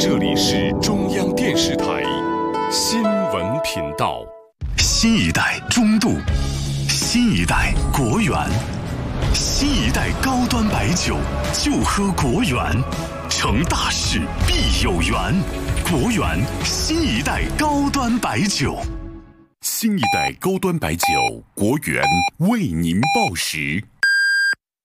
这里是中央电视台新闻频道。 新一代中度，新一代国源，新一代高端白酒就喝国源，成大事必有缘。国源新一代高端白酒， 新一代高端白酒，国源为您报时。